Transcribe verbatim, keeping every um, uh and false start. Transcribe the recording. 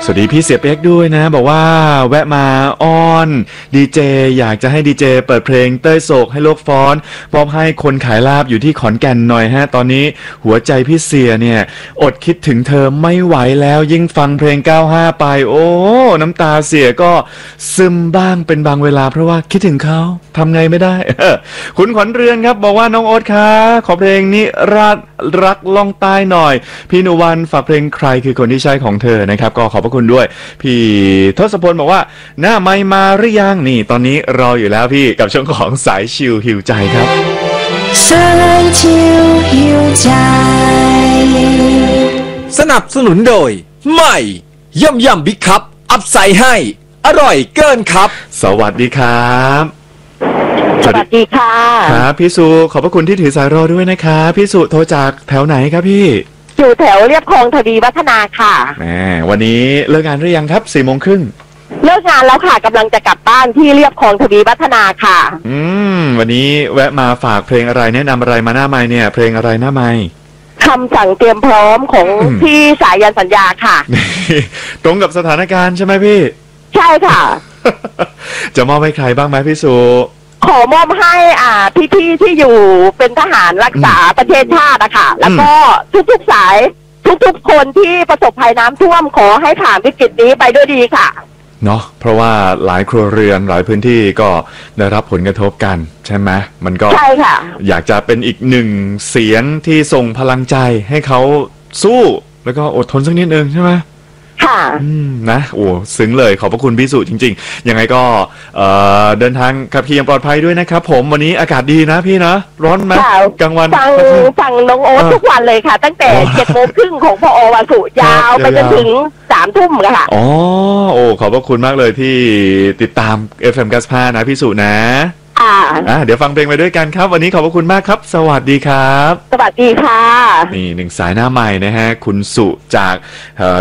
สวัสดีพี่เสียเป๊กด้วยนะบอกว่าแวะมาอ้อนดีเจอยากจะให้ดีเจเปิดเพลงเต้ยโศกให้โลกฟ้อนมอบให้คนขายลาบอยู่ที่ขอนแก่นหน่อยฮะตอนนี้หัวใจพี่เสียเนี่ยอดคิดถึงเธอไม่ไหวแล้วยิ่งฟังเพลงเก้าห้าไปโอ้น้ำตาเสียก็ซึมบ้างเป็นบางเวลาเพราะว่าคิดถึงเขาทำไงไม่ได้ คุณขวัญเรือนครับบอกว่าน้องโอ๊ตคะขอเพลงนี้รักรักล่องใต้หน่อยพี่นุวันฝากเพลงใครคือคนที่ใช่ของเธอนะครับก็ขอบพระคุณด้วยพี่ทศพลบอกว่าหน้าไม่มาหรือยังนี่ตอนนี้รออยู่แล้วพี่กับช่วงของสายชิลหิวใจครับสายชิลหิวใจสนับสนุนโดยใหม่ย่ำย่ำบิ๊กคัพอัพไซด์ให้อร่อยเกินครับสวัสดีครับสวัสดีค่ะครับพี่สุขอบพระคุณที่ถือสายรอด้วยนะครับพี่สุโทรจากแถวไหนครับพี่อยู่แถวเรียบคลองทวีวัฒนาค่ะแหมวันนี้เลิกงานหรือยังครับสี่โมงครึ่งเลิกงานแล้วค่ะกำลังจะกลับบ้านที่เรียบคลองทวีวัฒนาค่ะอืมวันนี้แวะมาฝากเพลงอะไรแนะนำอะไรมาหน้าไมค์เนี่ยเพลงอะไรหน้าไมค์คำสั่งเตรียมพร้อมของพี่สายันสัญญาค่ะตรงกับสถานการณ์ใช่ไหมพี่ใช่ค่ะจะมอบให้ใครบ้างไหมพี่สุขอมอบให้อ่าพี่ๆที่อยู่เป็นทหารรักษาประเทศชาตินะคะแล้วก็ทุกๆสายทุกๆคนที่ประสบภัยน้ำท่วมขอให้ผ่านวิกฤตนี้ไปด้วยดีค่ะเนาะเพราะว่าหลายครัวเรือนหลายพื้นที่ก็ได้รับผลกระทบกันใช่ไหมมันก็ใช่ค่ะอยากจะเป็นอีกหนึ่งเสียงที่ส่งพลังใจให้เขาสู้แล้วก็อดทนสักนิดนึงใช่ไหมค่ะอืมนะโอ้ซึ้งเลยขอบพระคุณพี่สุจริงๆยังไงก็เอ่อเดินทางขับขี่อย่างปลอดภัยด้วยนะครับผมวันนี้อากาศดีนะพี่นะร้อนไหมกลางวันฟังฟังน้องโอ๊ตทุกวันเลยค่ะตั้งแต่เจ็ดโมงครึ่งของพอวสุยาวไปจนถึงสามทุ่มค่ะอ๋อโอ้ขอบพระคุณมากเลยที่ติดตาม เอฟ เอ็ม เก้าสิบห้านะพี่สุนะอ่าอ่าเดี๋ยวฟังเพลงไปด้วยกันครับวันนี้ขอบพระคุณมากครับสวัสดีครับสวัสดีค่ะนี่หนึ่งสายหน้าใหม่นะฮะคุณสุจาก